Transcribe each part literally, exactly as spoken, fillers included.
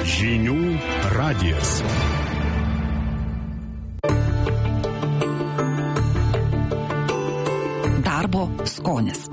Žinių radijas. Darbo skonis.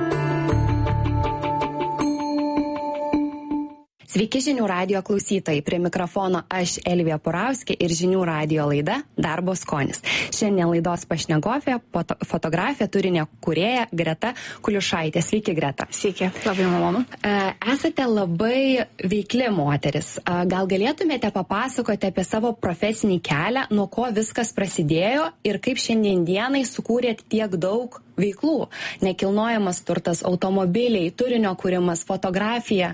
Sveiki žinių radijo klausytojai, prie mikrofono aš Elvija Purauskė ir žinių radijo laida Darbo skonis. Šiandien laidos pašnekovė, fotografė, turinio kūrėja Greta Kuliušaitė. Sveiki, Greta. Sveiki, labai malonu. Esate labai veikli moteris. Gal galėtumėte papasakoti apie savo profesinį kelią, nuo ko viskas prasidėjo ir kaip šiandien dienai sukūrėt tiek daug veiklų? Nekilnojamas turtas, automobiliai, turinio kūrimas, fotografija.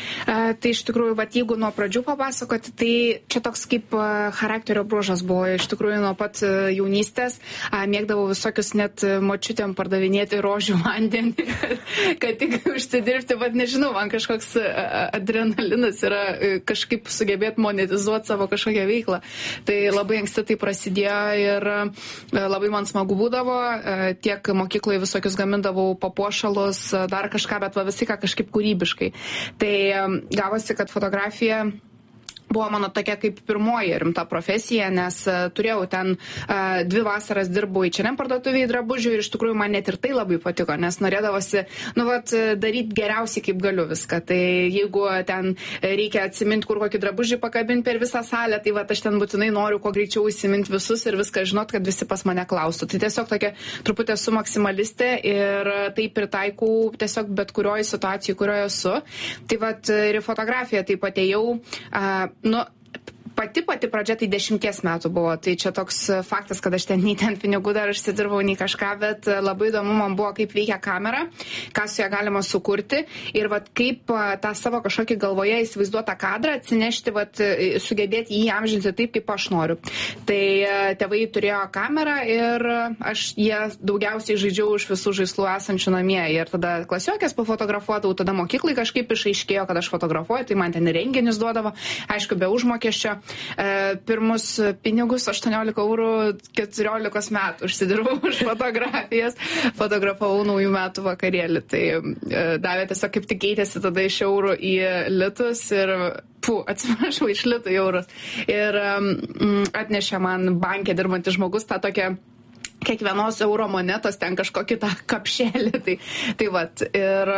A, tai iš tikrųjų, vat, jeigu nuo pradžių papasakoti, tai čia toks kaip a, charakterio bruožas buvo. Iš tikrųjų, nuo pat a, jaunystės a, mėgdavau visokius net močiutėm pardavinėti rožių vandenį, kad, kad tik užsidirbti, bet nežinau, man kažkoks a, adrenalinas yra a, kažkaip sugebėti monetizuoti savo kažkokią veiklą. Tai labai anksti tai prasidėjo ir a, labai man smagu būdavo, a, tiek mokykloje visokius gamindavau papuošalus, dar kažką, bet va visai ką kažkaip kūrybiškai. Tai gavosi, kad fotografija buvo mano tokia kaip pirmoji rimta profesija, nes uh, turėjau ten uh, dvi vasaras dirbau į Čerem parduotuvėje drabužių ir iš tikrųjų man net ir tai labai patiko, nes norėdavosi, nu vat, daryti geriausiai kaip galiu viską. Tai jeigu ten reikia atsiminti, kur kokį drabužį pakabinti per visą salę, tai vat aš ten būtinai noriu kuo greičiau įsiminti visus ir viską žinot, kad visi pas mane klaustų. Tai tiesiog tokia truputį esu maksimalistė ir tai pritaikau tiesiog bet kurioje situacijoje, kurioje esu. Tai vat ir į fotografiją taip atėjau. Uh, Nu, pati pati pradžia tai dešimties metų buvo, tai čia toks faktas, kad aš ten nei ten pinigų dar išsidirbau, nei kažką, bet labai įdomu man buvo, kaip veikia kamera, ką su ją galima sukurti ir vat, kaip tą savo kažkokį galvoje įsivaizduotą kadrą atsinešti, vat, sugebėti jį amžinti taip, kaip aš noriu. Tai tėvai turėjo kamerą ir aš jie daugiausiai žaidžiau iš visų žaislų esančių namie ir tada klasiokės pafotografuodavau, tada mokyklai kažkaip išaiškėjo, kad aš fotografuoju, tai man ten renginius duodavo, aišku, be užmokesčio. E, pirmus pinigus aštuoniolika eurų keturiolikos metų užsidirbau už fotografijas, fotografavau naujų metų vakarėlį, tai e, davė tiesiog kaip tik keitėsi tada iš eurų į litus ir Pū, atsiprašau, iš litų į eurus ir um, atnešė man bankė dirbantis žmogus tą tokią kiekvienos euro monetos ten kažkokį tą kapšelį, tai, tai vat ir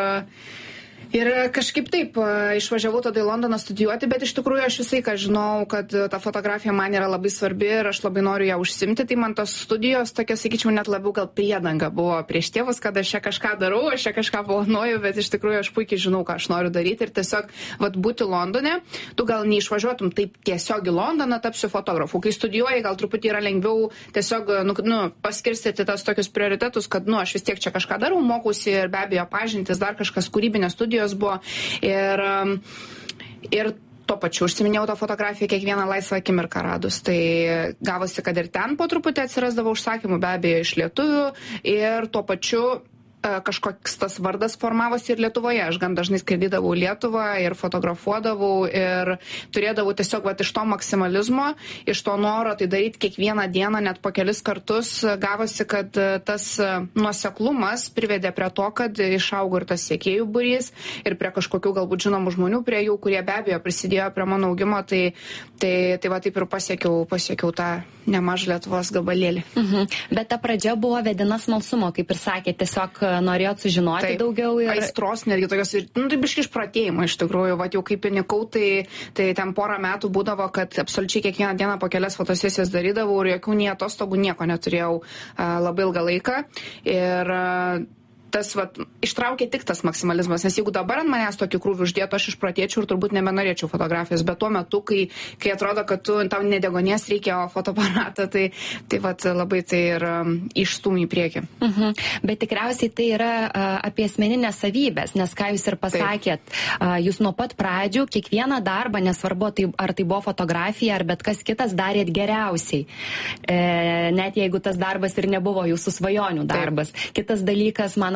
Ir kažkaip taip, išvažiavau tada į Londoną studijuoti, bet iš tikrųjų aš visai ką žinau, kad ta fotografija man yra labai svarbi ir aš labai noriu ją užsimti, tai man tos studijos tokia, sakyčiau, net labiau gal priedanga buvo prieš tėvus, kad aš čia kažką darau, aš čia kažką planuoju, bet iš tikrųjų aš puikiai žinau, ką aš noriu daryti ir tiesiog, vat, būti Londone, tu gal neišvažiuotum taip tiesiog į Londoną, tapsiu fotografu. Kai studijuoji, gal truputį yra lengviau tiesiog, nu, nu paskirstyti tas tokius prioritetus, kad, nu, aš vis tiek čia kažką darau, mokausi ir be abejo pažintis, dar kažkas kūrybinės studijos buvo ir, ir tuo pačiu užsiminėjau tą fotografiją kiekvieną laisvą akimirką radus. Tai gavosi, kad ir ten po truputį atsirasdavo užsakymų, be abejo, iš lietuvių ir tuo pačiu kažkoks tas vardas formavosi ir Lietuvoje. Aš gan dažnai skraidydavau Lietuvą ir fotografuodavau ir turėdavau tiesiog vat, iš to maksimalizmo, iš to noro tai daryti kiekvieną dieną, net po kelis kartus gavosi, kad tas nuoseklumas privedė prie to, kad išaugo ir tas sekėjų būrys ir prie kažkokių galbūt žinomų žmonių prie jų, kurie be abejo prisidėjo prie mano augimo, tai, tai, tai va taip ir pasiekiau, pasiekiau tą nemažą Lietuvos gabalėlį. Mhm. Bet ta pradžia buvo vedina smalsumo, kaip ir sakė, tiesiog norėjot sužinoti taip, daugiau ir aistros netgi tokios, ir, nu, tai biškai išpratėjimo iš tikrųjų, va jau kaip įnikau, tai, tai ten porą metų būdavo, kad absoliučiai kiekvieną dieną po kelias fotosesijas darydavau ir jokių nei atostogų nieko neturėjau a, labai ilgą laiką ir a, tas, vat, ištraukė tik tas maksimalizmas, nes jeigu dabar ant manęs tokį krūvį uždėtų, aš išpratėčiau ir turbūt nebenorėčiau fotografijos, bet tuo metu, kai, kai atrodo, kad tu tau nedegonies reikia fotoaparatą, tai, tai vat, labai tai ir um, išstūmė į priekį. Mhm. Bet tikriausiai tai yra uh, apie asmeninės savybės, nes ką jūs ir pasakėt, uh, jūs nuo pat pradžių kiekvieną darbą, nesvarbu, tai, ar tai buvo fotografija, ar bet kas kitas, darėt geriausiai. E, net jeigu tas darbas ir nebuvo jūsų svajonių darbas. Taip. Kitas dalykas, man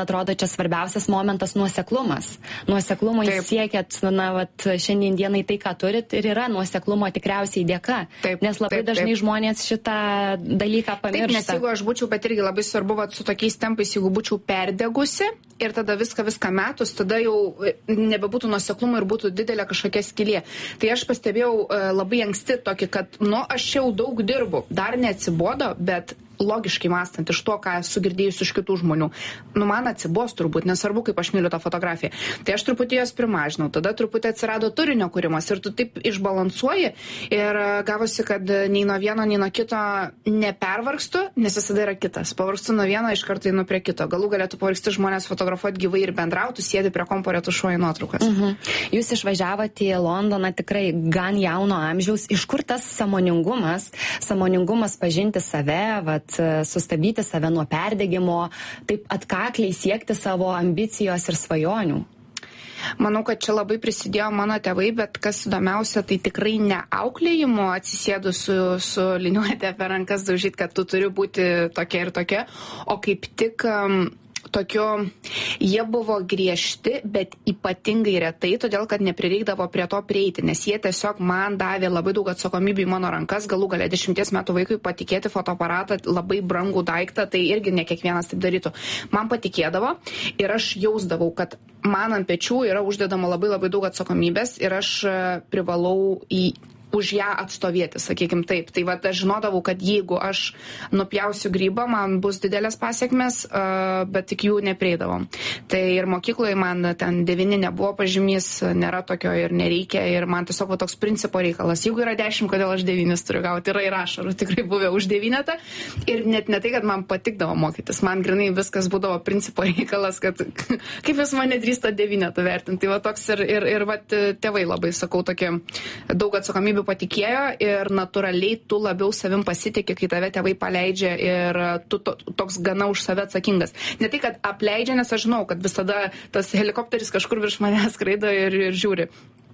atrodo, čia svarbiausias momentas nuoseklumas. Nuoseklumo jūs siekėt, na, vat, šiandien dienai tai, ką turit, ir yra nuoseklumo tikriausiai dėka. Taip, nes labai taip, dažnai taip. žmonės šitą dalyką pamiršta. Taip, nes jeigu aš būčiau, bet irgi labai svarbu, vat, su tokiais tempais, jeigu būčiau perdegusi ir tada viską, viską metus, tada jau nebebūtų nuoseklumo ir būtų didelė kažkokia skylė. Tai aš pastebėjau labai anksti tokį, kad, nu, aš jau daug dirbu, dar neatsibodo, bet logiškai mąstant iš to, ką esu girdėjus iš kitų žmonių. Nu, man atsibos turbūt, nesvarbu, kaip aš myliu tą fotografiją. Tai aš truputį jos primažinau, tada truputį atsirado turinio kūrimas ir tu taip išbalansuoji ir gavosi, kad nei nuo vieno, nei nuo kito nepervargstu, nes visada yra kitas. Pavargstu nuo vieno, iš karto einu prie kito. Galų galėtų pavargsti žmonės fotografuoti gyvai ir bendrauti, sėdi prie kompo, retušuoji nuotraukas. Mhm. Jūs išvažiavote į Londoną tikrai gan jauno amžiaus. Iš kur tas sąmoningumas, sąmoningumas pažinti save, vat, sustabdyti save nuo perdegimo, taip atkakliai siekti savo ambicijos ir svajonių? Manau, kad čia labai prisidėjo mano tėvai, bet kas įdomiausia, tai tikrai ne auklėjimo atsisėdu su, su liniuotė per rankas daužyti, kad tu turi būti tokia ir tokia, o kaip tik um, tokiu, jie buvo griežti, bet ypatingai retai, todėl, kad neprireikdavo prie to prieiti, nes jie tiesiog man davė labai daug atsakomybių į mano rankas, galų galę dešimties metų vaikui patikėti fotoaparatą, labai brangų daiktą, tai irgi ne kiekvienas taip darytų. Man patikėdavo ir aš jausdavau, kad man ant pečių yra uždedama labai labai daug atsakomybės ir aš privalau į už ją atstovėti, sakykim taip. Tai va, aš žinodavau, kad jeigu aš nupjausiu grybą, man bus didelės pasiekmes, uh, bet tik jų neprieidavom. Tai ir mokykloje man ten devyni nebuvo pažymys, nėra tokio ir nereikia, ir man tiesiog va, toks principo reikalas. Jeigu yra dešimt, kodėl aš devynis turiu gauti, yra ir ašarų tikrai buvę už devynetą. Ir net ne tai, kad man patikdavo mokytis, man grinai viskas būdavo principo reikalas, kad kaip jūs mane drįsta devynetą vertinti. Tai va toks ir, ir, ir va, tėvai labai, sakau, tokie daug atsakomybės patikėjo ir natūraliai tu labiau savim pasitikė, kai tave tėvai paleidžia ir tu to, toks gana už save atsakingas. Ne tai, kad apleidžia, nes aš žinau, kad visada tas helikopteris kažkur virš manęs skraido ir, ir žiūri.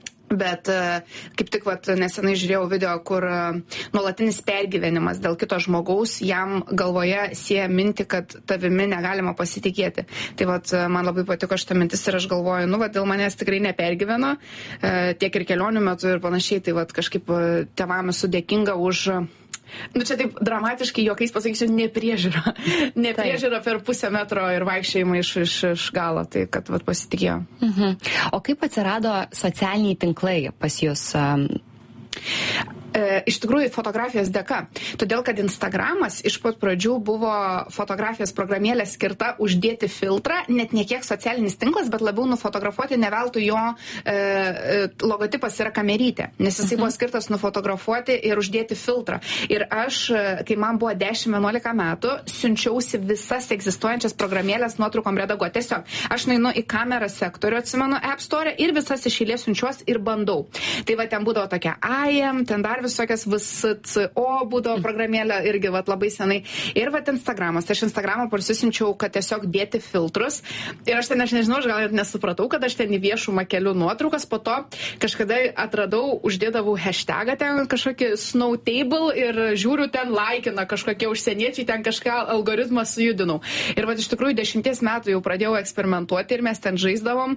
Bet kaip tik vat, nesenai žiūrėjau video, kur nuolatinis pergyvenimas dėl kito žmogaus jam galvoje sieja minti, kad tavimi negalima pasitikėti. Tai vat, man labai patiko šitą mintis ir aš galvoju, nu, vat, dėl manęs tikrai nepergyveno, tiek ir kelionių metu ir panašiai. Tai vat, kažkaip tėvam esu dėkinga už... Nu, čia taip dramatiškai juokais pasakysiu, nepriežiūra. Nepriežiūra per pusę metro ir vaikščiojimą iš, iš, iš galo, tai kad vat, pasitikėjo. Mhm. O kaip atsirado socialiniai tinklai pas jūs? Um... E, iš tikrųjų fotografijos dėka. Todėl, kad Instagramas iš pat pradžių buvo fotografijos programėlė skirta uždėti filtrą, net ne kiek socialinis tinklas, bet labiau nufotografuoti, ne veltui jo e, logotipas yra kamerytė, nes jisai buvo skirtas nufotografuoti ir uždėti filtrą. Ir aš, kai man buvo dešimt vienuolika metų, siunčiausi visas egzistuojančias programėlės nuotraukom redaguoti. Tiesiog, aš nueinu į kamerą sektorių, atsimenu, App Store ir visas iš eilės siunčiuos ir bandau. Tai va, ten būdavo tokia I am, ten dar visokias V S C O būdavo programėlė irgi vat, labai senai. Ir vat Instagramas. Tai aš Instagramą parsisinčiau, kad tiesiog dėti filtrus. Ir aš ten, aš nežinau, aš gal net nesupratau, kad aš ten į viešumą keliu nuotraukas. Po to kažkada atradau, uždėdavau hashtagą ten kažkokį snow table ir žiūriu ten laikina kažkokie užsieniečiai, ten kažką algoritmą sujudinau. Ir vat iš tikrųjų dešimties metų jau pradėjau eksperimentuoti ir mes ten žaisdavom,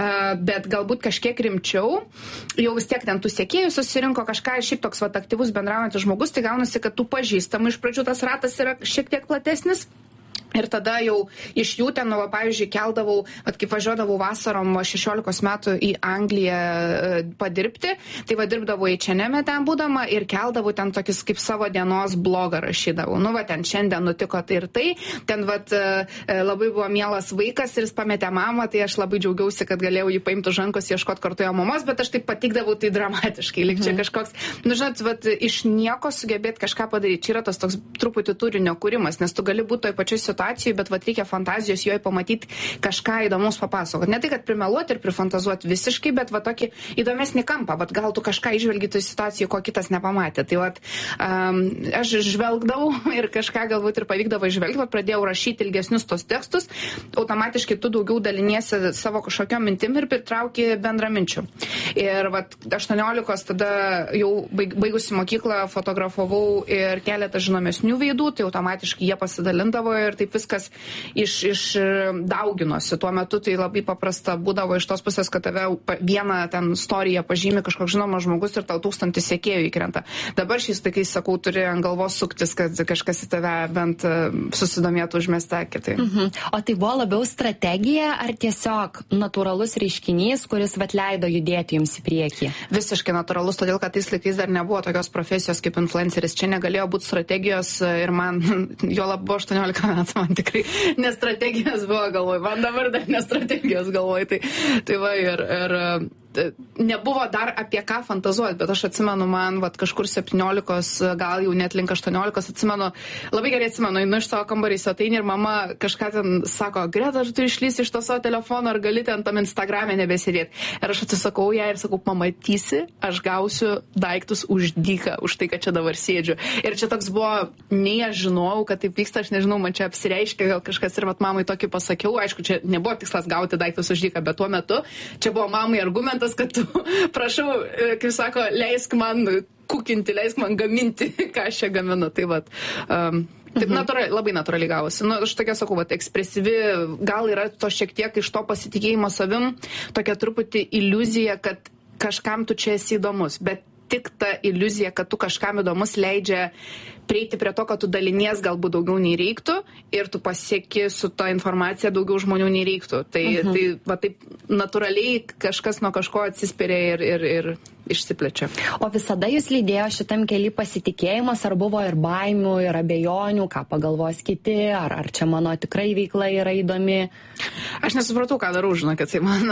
bet galbūt kažkiek rimčiau. Jau vis tiek ten tų sekėjų susirinko kažką ir šiaip toks vat, aktyvus bendraujantis žmogus, tai gaunasi, kad tų pažįstamų iš pradžių tas ratas yra šiek tiek platesnis. Ir tada jau iš jų ten, nu, va, pavyzdžiui, keldavau, at kaip važiuodavau vasarom šešiolikos metų į Angliją e, padirbti, tai va dirbdavau į Čeneme ten būdama ir keldavau ten tokius kaip savo dienos blogą rašydavau. Nu, va, ten šiandien nutiko tai ir tai, ten, va, e, labai buvo mielas vaikas ir jis pametė mamą, tai aš labai džiaugiausi, kad galėjau jį paimti už rankos, ieškoti kartu jo mamos, bet aš taip patikdavau tai dramatiškai, lyg čia kažkoks, nu, žinot, va, iš nieko sugebėti kažką padaryti. Čia yra tas toks truputį turinio kūrimas, nes tu gali būti toj pačioj situacijai, bet vat reikia fantazijos joje pamatyti kažką įdomus papasakoti. Ne tai, kad primeluoti ir prifantazuoti visiškai, bet va tokį įdomesnį kampą. Vat gal tu kažką išvelgi toj situacijai, ko kitas nepamatė. Tai vat um, aš žvelgdavau ir kažką galbūt ir pavykdavo išvelgti, vat pradėjau rašyti ilgesnius tos tekstus, automatiškai tu daugiau daliniesi savo kažkokiom mintim ir pritrauki bendraminčių. Ir vat aštuoniolikos tada jau baig, baigusi mokyklą fotografavau ir keletą žinomesnių veidų, tai automatiškai jie pasidalindavo ir taip kaip viskas iš, iš dauginosi. Tuo metu tai labai paprasta būdavo iš tos pusės, kad tave vieną ten istoriją pažymi kažkoks žinomas žmogus ir tau tūkstantis sekėjų įkrenta. Dabar šiais laikais, sakau, turi ant galvos suktis, kad kažkas į tave bent susidomėtų užmesti akį. Tai. Mhm. O tai buvo labiau strategija ar tiesiog natūralus reiškinys, kuris vat leido judėti jums į priekį? Visiškai natūralus, todėl kad tais laikais dar nebuvo tokios profesijos kaip influenceris. Čia negalėjo būti strategijos ir man, jo lab buvo aštuoniolika metų, man tikrai ne strategijos buvo galvoj, man dabar dar ne strategijos galvoj. Tai, tai va ir... ir nebuvo dar apie ką fantazuoti, bet aš atsimenu, man vat, kažkur septyniolikos, gal jau net link aštuoniolikos, atsimenu, labai gerai atsimenu, einu iš savo kambarį svetainį ir mama kažką ten sako, Greta, ar tu išlysi iš to savo telefono, ar gali ten tam Instagrame nebesėdėti. Ir aš atsisakau ją ir sakau, pamatysi, aš gausiu daiktus už dyką, už tai, kad čia dabar sėdžiu. Ir čia toks buvo, nei aš žinojau, kad taip vyksta, aš nežinau, man čia apsireiškia gal kažkas ir vat mamai tokį pasakiau, aišku, čia nebuvo tikslas gauti daiktus už dyką, bet tuo metu čia buvo mamai argumentas, kad tu, prašau, kaip sako, leisk man kukinti, leisk man gaminti, ką aš čia gaminu. Tai vat, um, taip mhm. natūrali, labai natūraliai gavosi. Nu, aš tokia sakau, vat, ekspresyvi, gal yra to šiek tiek iš to pasitikėjimo savim, tokia truputį iliuzija, kad kažkam tu čia esi įdomus, bet tik ta iliuzija, kad tu kažkam įdomus leidžia prieiti prie to, kad tu dalinies galbūt daugiau nei reiktų ir tu pasieki su to informacija daugiau žmonių nei reiktų. Tai, mhm. tai va, taip natūraliai kažkas nuo kažko atsispiria ir, ir, ir išsiplečia. O visada jūs lydėjo šitam keli pasitikėjimas, ar buvo ir baimių, ir abejonių, ką pagalvos kiti, ar, ar čia mano tikrai veikla yra įdomi? Aš nesupratau, ką darau, žinau, kad tai man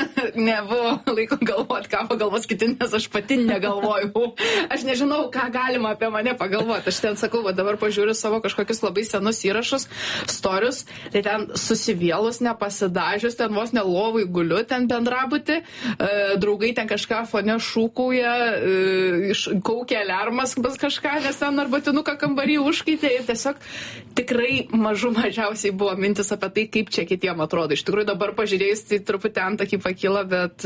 nebuvo laiko galvoti, ką pagalvos kiti, nes aš pati negalvojau. Aš nežinau, ką galima apie mane pagalvoti. Aš ten sakau, va, dabar pažiūriu savo kažkokius labai senus įrašus, storius, tai ten susivėlus, nepasidažius, ten vos nelovai guliu, ten bendrabuti, e, draugai ten kažką fone šūkauja, e, kaukia alarmas kažką, nes ten arbatinuką kambarį užkaitė ir tiesiog tikrai mažų mažiausiai buvo mintis apie tai, kaip čia kitiem atrodo. Iš tikrųjų dabar pažiūrėjus, tai truputį antakį pakyla, bet,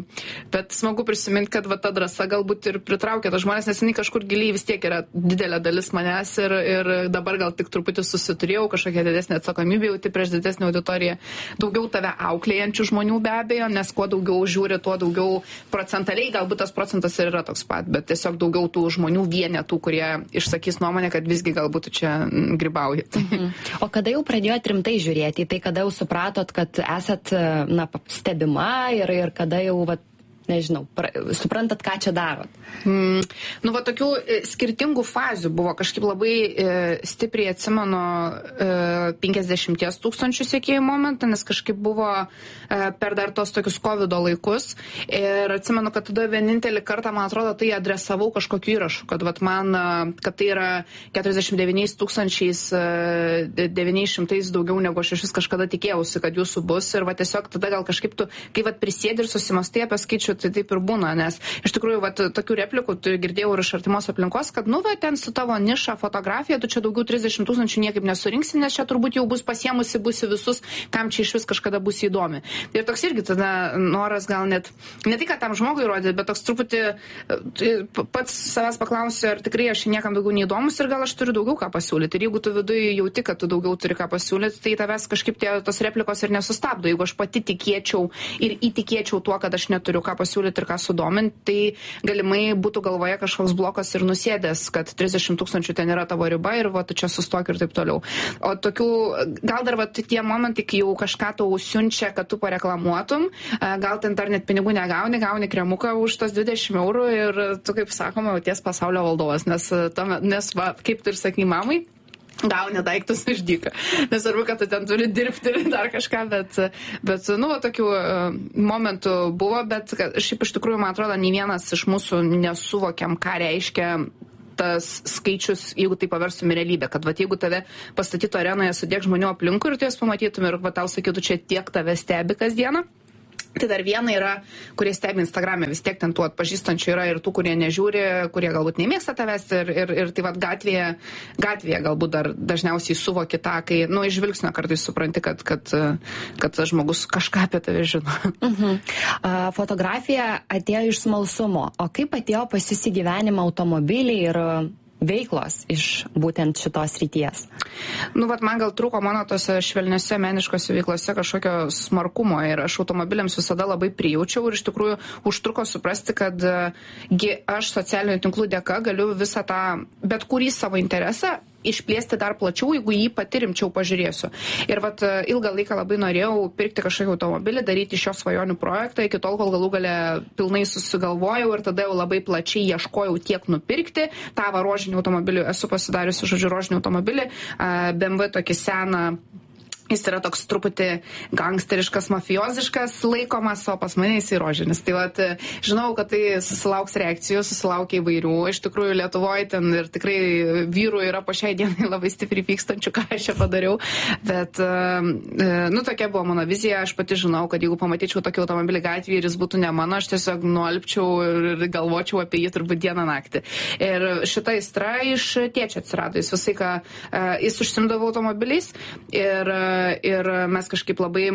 bet smagu prisiminti, kad va, ta drąsa galbūt ir pritraukia tas žmonės, nes jinai kažkur giliai vis tiek yra didelė dalis manęs ir, ir dabar gal tik truputį susiturėjau, kažkokia didesnė atsakomybė jauti prieš didesnį auditoriją. Daugiau tave auklėjančių žmonių be abejo, nes kuo daugiau žiūri, tuo daugiau procentaliai, galbūt tas procentas ir yra toks pat, bet tiesiog daugiau tų žmonių vienetų, kurie išsakys nuomonę, kad visgi galbūt čia grybauji. Mhm. O kada jau pradėjot rimtai žiūrėti, tai kada jau supratot, kad esat na, stebima ir, ir kada jau vat, nežinau, pra, suprantat, ką čia darot? Mm, nu, va, tokių e, skirtingų fazių buvo. Kažkaip labai e, stipriai atsimenu e, penkiasdešimt tūkstančių sekėjų momentą, nes kažkaip buvo e, per dar tos tokius kovido laikus. Ir atsimenu, kad tada vienintelį kartą, man atrodo, tai adresavau kažkokiu įrašu, kad, vat, man, kad tai yra keturiasdešimt devyniais tūkstančiais devyniais šimtais daugiau negu aš iš vis kažkada tikėjausi, kad jūsų bus. Ir va, tiesiog tada gal kažkaip tu, kai vat, prisėdi ir susimastai apie skaičių, tai taip ir būna, nes iš tikrųjų vat, tokių replikų tu girdėjau ir iš artimos aplinkos, kad nu va, ten su tavo niša fotografija, tu čia daugiau trisdešimt tūkstančių niekaip nesurinksi, nes čia turbūt jau bus pasiemusi, busi visus, kam čia iš vis kažkada bus įdomi. Ir toks irgi tada noras gal net, ne tai, kad tam žmogui rodyti, bet toks truputį pats savęs paklausi, ar tikrai aš niekam daugiau neįdomus ir gal aš turiu daugiau ką pasiūlyti. Ir jeigu tu viduje jauti, kad tu daugiau turi ką pasiūlyti, tai tavęs kažkaip tie, tos replikos ir nesustabdo. Jeigu aš pati tikėčiau ir įtikėčiau tuo, kad aš neturiu ką pasiūlyti ir ką sudominti, tai galimai būtų galvoje kažkoks blokas ir nusėdęs, kad trisdešimt tūkstančių ten yra tavo riba ir va, tu čia sustok ir taip toliau. O tokių, gal dar va, tie momentai, kai jau kažką tau siunčia, kad tu pareklamuotum, gal ten dar net pinigų negauni, gauni kremuką už tos dvidešimt eurų ir tu, kaip sakoma, ties pasaulio valdovas, nes, tame, nes va, kaip tu ir sakai mamai, gauni daiktus už dyką. Nesvarbu, kad tu ten turi dirbti ir dar kažką, bet, bet nu, va, tokių uh, momentų buvo, bet šiaip iš tikrųjų, man atrodo, nei vienas iš mūsų nesuvokiam, ką reiškia tas skaičius, jeigu tai paverstum į realybę, kad va, jeigu tave pastatytų arenoje su tiek žmonių aplinkui ir tu jas pamatytum ir va, tau sakytų, čia tiek tave stebi kasdieną. Tai dar viena yra, kurie stebi Instagram'e, vis tiek ten tų atpažįstančių yra ir tų, kurie nežiūri, kurie galbūt nemėgsta tavęs ir, ir, ir tai vat gatvėje, gatvėje galbūt dar dažniausiai suvoki tą, kai, nu, iš žvilgsnio kartais supranti, kad, kad, kad žmogus kažką apie tave žino. Mhm. A, fotografija atėjo iš smalsumo, o kaip atėjo pas jūs į gyvenimą automobiliai ir veiklos iš būtent šitos ryties? Nu, vat man gal trūko mano tose švelniose meniškose veiklose kažkokio smarkumo ir aš automobiliams visada labai prijaučiau ir iš tikrųjų užtruko suprasti, kad gi aš socialinių tinklų dėka galiu visą tą, bet kurį savo interesą išplėsti dar plačiau, jeigu jį pati rimčiau pažiūrėsiu. Ir vat ilgą laiką labai norėjau pirkti kažkokį automobilį, daryti šio svajonių projektą, iki tol, kol galų gale pilnai susigalvojau ir tada jau labai plačiai ieškojau tiek nupirkti. tą va rožinį automobilį esu pasidariusi, žodžiu, rožinį automobilį, B M W tokį seną. Jis yra toks truputį gangsteriškas, mafioziškas laikomas, o pas mane jis rožinis. Tai vat, žinau, kad tai susilauks reakcijų, susilaukia įvairių. Iš tikrųjų, Lietuvoje ten ir tikrai vyrų yra po šiai dienai labai stipriai pykstančių, ką aš čia padariau. Bet, nu, tokia buvo mano vizija. Aš pati žinau, kad jeigu pamatyčiau tokį automobilį gatvėje ir jis būtų ne mano, aš tiesiog nuolpčiau ir galvočiau apie jį turbūt dieną naktį. Ir šita aistra iš tėčio atsirado. Jis visai, ką, jis užsimdavo automobiliais ir ir mes kažkaip labai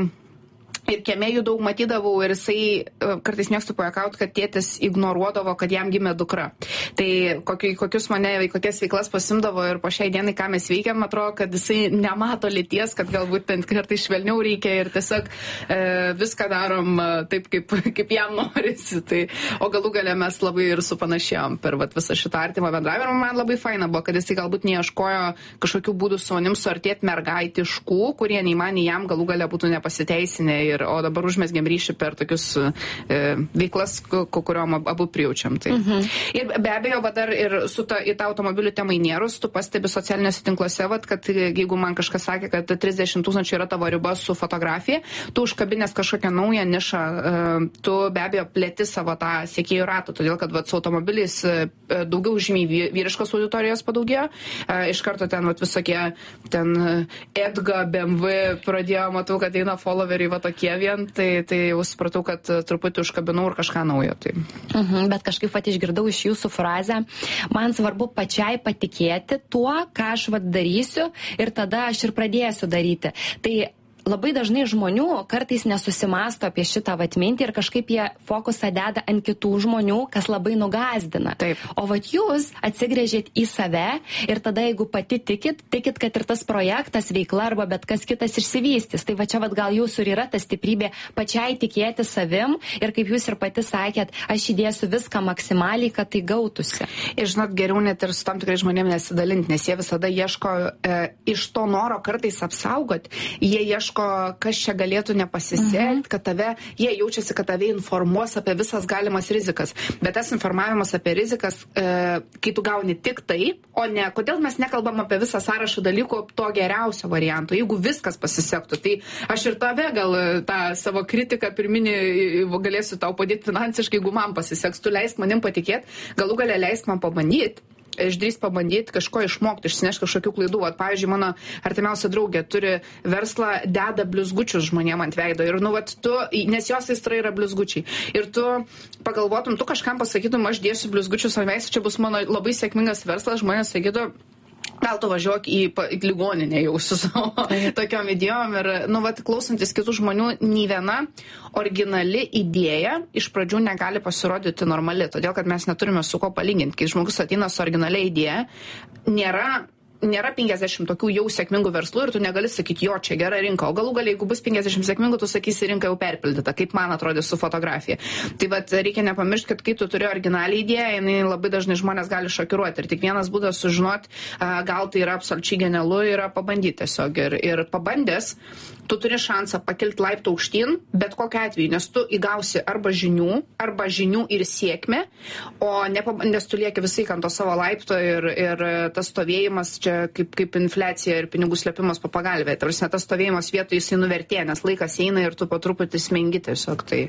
ir kieme jų daug matydavau ir jisai kartais mėgstu pajuokauti, kad tėtis ignoruodavo, kad jam gimė dukra. Tai kokiu, kokius mane, kokias veiklas pasimdavo ir po šiai dienai, ką mes veikiam, atrodo, kad jisai nemato lyties, kad galbūt bent kartais švelniau reikia ir tiesiog e, viską darom taip, kaip, kaip jam norisi. Tai, o galų gale mes labai ir supanašėjom per vat, visą šitą artimą bendravimą. Man labai faina buvo, kad jisai galbūt neieškojo kažkokių būdų su manim suartėti mergaitiškų, kurie nei man, nei jam galų gale būtų nepasiteisinę. Ir, o dabar užmesgiam ryšį per tokius e, veiklas, kuriuom abu prijaučiam. Tai. Mhm. Ir be abejo, va, dar ir su ta, į tą automobilių temą įnėrus, tu pastebi socialiniuose tinkluose, va, kad jeigu man kažkas sakė, kad trisdešimt tūkstančių yra tavo riba su fotografija, tu užkabinęs kažkokią naują nišą, e, tu be abejo plėti savo tą sekėjų ratą, todėl kad va, su automobiliais e, daugiau žymiai vyriškos auditorijos padaugėjo. E, iš karto ten va, visokie ten Edga, B M W pradėjo, matau, kad eina followeriai va tokie vien, tai, tai jau supratau, kad truputį užkabinau ir kažką naujo. Tai. Mhm, bet kažkaip vat išgirdau iš jūsų frazę, man svarbu pačiai patikėti tuo, ką aš vat darysiu ir tada aš ir pradėsiu daryti. Tai labai dažnai žmonių kartais nesusimasto apie šitą vat mintį ir kažkaip jie fokusą deda ant kitų žmonių, kas labai nugazdina. Taip. O vat jūs atsigręžėt į save ir tada, jeigu pati tikit, tikit, kad ir tas projektas, veikla arba bet kas kitas išsivystys. Tai va čia vat gal jūsų ir yra ta stiprybė pačiai tikėti savim ir kaip jūs ir pati sakėt, aš įdėsiu viską maksimaliai, kad tai gautųsi. Ir žinot, geriau net ir su tam tikrai žmonėmis nesidalinti, nes jie visada ieško e, iš to noro kartais apsaugoti, jie ieško kas čia galėtų nepasisekti, kad tave, jie jaučiasi, kad tave informuos apie visas galimas rizikas. Bet tas informavimas apie rizikas, e, kai tu gauni tik tai, o ne, kodėl mes nekalbam apie visą sąrašą dalykų to geriausio varianto, jeigu viskas pasisektų. Tai aš ir tave gal tą savo kritiką pirminį galėsiu tau padėti finansiškai, jeigu man pasiseks, tu leisk manim patikėti, galų gale leisk man pabandyti. Išdrįs pabandyti kažko išmokti, išsineš kažkokių klaidų. Vat, pavyzdžiui, mano artimiausia draugė turi verslą, deda blizgučius žmonėm ant veido. Ir, nu, vat, tu, nes jos aistra yra blizgučiai. Ir tu pagalvotum, tu kažkam pasakytum, aš dėsiu blizgučius ant veido, čia bus mano labai sėkmingas verslas, žmonės sakytų, gal tu važiuok į, į ligoninę jau su savo tokiom idėjom ir, nu, vat, klausantis kitų žmonių, nei viena originali idėja iš pradžių negali pasirodyti normali, todėl kad mes neturime su ko palyginti. Kai žmogus ateina su originalia idėja, nėra nėra penkiasdešimt tokių jau sėkmingų verslų ir tu negali sakyti, jo, čia gera rinka. O galų galia, jeigu bus penkiasdešimt sėkmingų, tu sakysi, rinka jau perpildyta, kaip man atrodė su fotografija. Tai vat reikia nepamiršti, kad kai tu turi originalią idėją, jinai labai dažnai žmonės gali šokiruoti. Ir tik vienas būdas sužinoti, gal tai yra absoliučiai genialu, yra pabandyti tiesiog. Ir, ir pabandęs, tu turi šansą pakilti laiptų aukštyn, bet kokiu atveju, nes tu įgausi arba žinių, arba žinių ir sėkmę, o nepabandęs tu lieki visai ant to savo laipto ir, ir tas stovėjimas čia kaip, kaip infliacija ir pinigų slėpimas po pagalbę. Tarsi tas stovėjimas vietoj jisai nuvertė, nes laikas eina ir tu po truputį smengi tiesiog. Tai.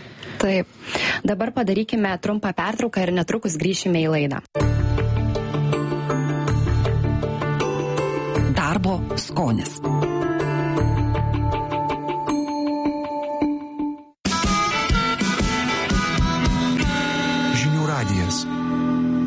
Taip. Dabar padarykime trumpą pertrauką ir netrukus grįšime į laidą. Darbo skonis. Žinių radijas.